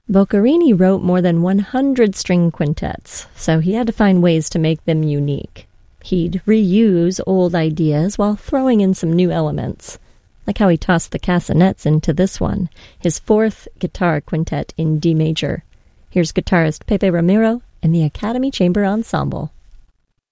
Boccherini wrote more than 100 string quintets, so he had to find ways to make them unique. He'd reuse old ideas while throwing in some new elements, like how he tossed the castanets into this one, his fourth guitar quintet in D major. Here's guitarist Pepe Ramiro and the Academy Chamber Ensemble.